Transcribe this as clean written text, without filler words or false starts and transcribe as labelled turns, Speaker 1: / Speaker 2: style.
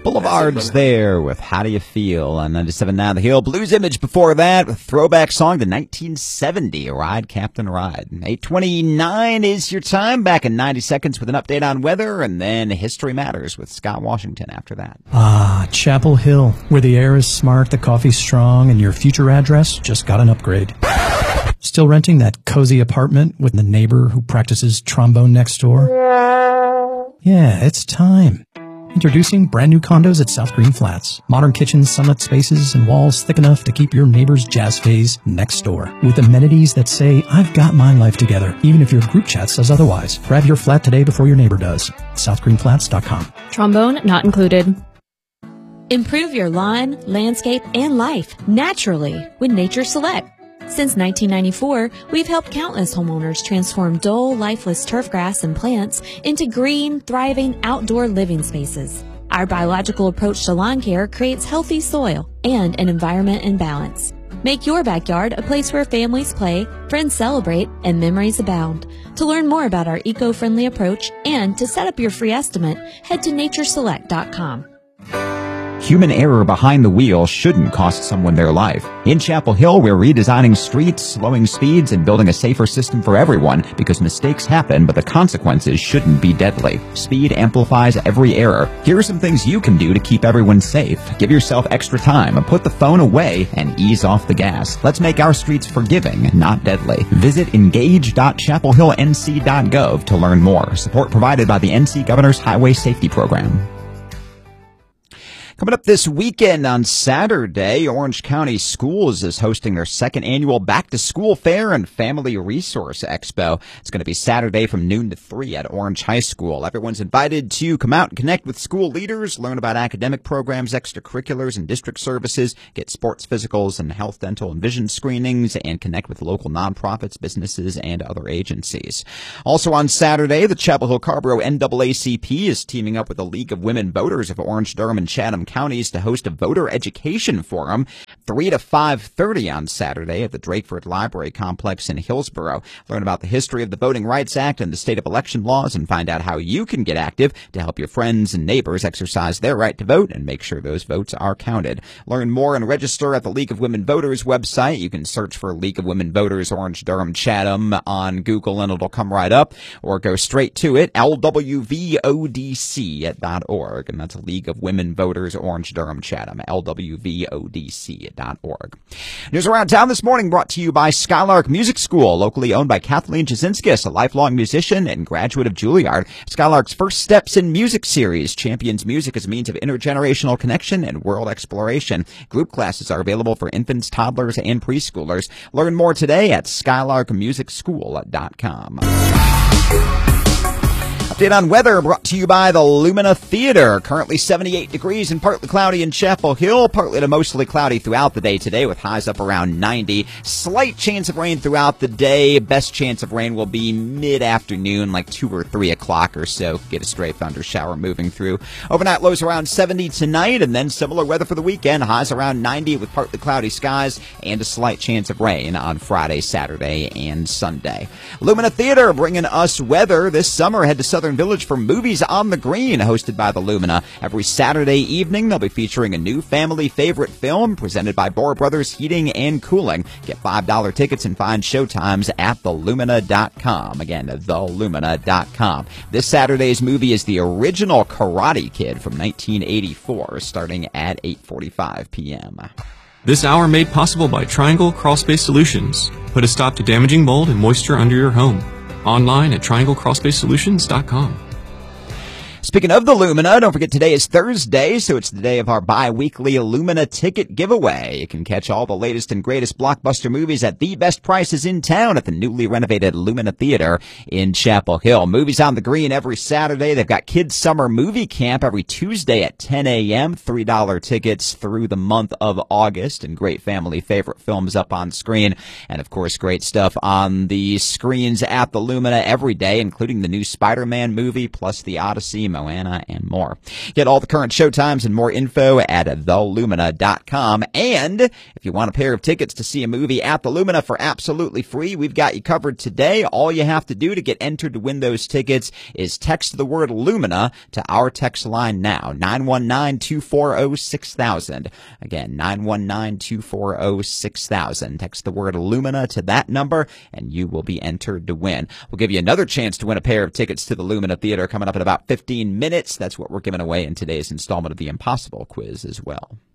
Speaker 1: Boulevards there with How Do You Feel on 97.9 The Hill. Blues Image before that with throwback song to 1970, Ride Captain Ride. 8:29 is your time. Back in 90 seconds with an update on weather, and then History Matters with Scott Washington after that.
Speaker 2: Chapel Hill, where the air is smart, the coffee's strong, and your future address just got an upgrade. Still renting that cozy apartment with the neighbor who practices trombone next door? Yeah, it's time. Introducing brand new condos at South Green Flats. Modern kitchens, sunlit spaces, and walls thick enough to keep your neighbor's jazz phase next door. With amenities that say, I've got my life together, even if your group chat says otherwise. Grab your flat today before your neighbor does. SouthGreenFlats.com.
Speaker 3: Trombone not included.
Speaker 4: Improve your lawn, landscape, and life naturally with Nature Select. Since 1994, we've helped countless homeowners transform dull, lifeless turf grass and plants into green, thriving outdoor living spaces. Our biological approach to lawn care creates healthy soil and an environment in balance. Make your backyard a place where families play, friends celebrate, and memories abound. To learn more about our eco-friendly approach and to set up your free estimate, head to natureselect.com.
Speaker 1: Human error behind the wheel shouldn't cost someone their life. In Chapel Hill, we're redesigning streets, slowing speeds, and building a safer system for everyone because mistakes happen, but the consequences shouldn't be deadly. Speed amplifies every error. Here are some things you can do to keep everyone safe. Give yourself extra time, put the phone away, and ease off the gas. Let's make our streets forgiving, not deadly. Visit engage.chapelhillnc.gov to learn more. Support provided by the NC Governor's Highway Safety Program. Coming up this weekend on Saturday, Orange County Schools is hosting their second annual Back to School Fair and Family Resource Expo. It's going to be Saturday from noon to 3 at Orange High School. Everyone's invited to come out and connect with school leaders, learn about academic programs, extracurriculars, and district services, get sports physicals and health, dental, and vision screenings, and connect with local nonprofits, businesses, and other agencies. Also on Saturday, the Chapel Hill Carrboro NAACP is teaming up with the League of Women Voters of Orange, Durham, and Chatham counties to host a voter education forum 3 to 5:30 on Saturday at the Drakeford Library Complex in Hillsborough. Learn about the history of the Voting Rights Act and the state of election laws and find out how you can get active to help your friends and neighbors exercise their right to vote and make sure those votes are counted. Learn more and register at the League of Women Voters website. You can search for League of Women Voters Orange, Durham, Chatham on Google and it'll come right up, or go straight to it, lwvodc.org, and that's League of Women Voters Orange, Durham, Chatham, lwvodc.org. News around town this morning brought to you by Skylark Music School, locally owned by Kathleen Jasinskis, a lifelong musician and graduate of Juilliard. Skylark's First Steps in Music series champions music as a means of intergenerational connection and world exploration. Group classes are available for infants, toddlers, and preschoolers. Learn more today at skylarkmusicschool.com. Update on weather brought to you by the Lumina Theater. Currently 78 degrees and partly cloudy in Chapel Hill. Partly to mostly cloudy throughout the day today with highs up around 90. Slight chance of rain throughout the day. Best chance of rain will be mid-afternoon, like 2 or 3 o'clock or so. Get a stray thunder shower moving through. Overnight lows around 70 tonight, and then similar weather for the weekend. Highs around 90 with partly cloudy skies and a slight chance of rain on Friday, Saturday, and Sunday. Lumina Theater bringing us weather this summer. Head to Southern Village for Movies on the Green, hosted by the Lumina. Every Saturday evening, they'll be featuring a new family favorite film presented by Bohr Brothers Heating and Cooling. Get $5 tickets and find showtimes at thelumina.com. Again, thelumina.com. This Saturday's movie is the original Karate Kid from 1984, starting at 8:45 p.m.
Speaker 5: This hour made possible by Triangle Crawlspace Solutions. Put a stop to damaging mold and moisture under your home. Online at trianglecrawlspacesolutions.com.
Speaker 1: Speaking of the Lumina, don't forget today is Thursday, so it's the day of our bi-weekly Lumina ticket giveaway. You can catch all the latest and greatest blockbuster movies at the best prices in town at the newly renovated Lumina Theater in Chapel Hill. Movies on the Green every Saturday. They've got Kids Summer Movie Camp every Tuesday at 10 a.m. $3 tickets through the month of August, and great family favorite films up on screen. And, of course, great stuff on the screens at the Lumina every day, including the new Spider-Man movie, plus the Odyssey, Moana, and more. Get all the current showtimes and more info at thelumina.com. And if you want a pair of tickets to see a movie at the Lumina for absolutely free, we've got you covered today. All you have to do to get entered to win those tickets is text the word Lumina to our text line now, 919-240-6000. Again, 919-240-6000. Text the word Lumina to that number, and you will be entered to win. We'll give you another chance to win a pair of tickets to the Lumina Theater coming up in about 15 minutes. That's what we're giving away in today's installment of the Impossible Quiz as well.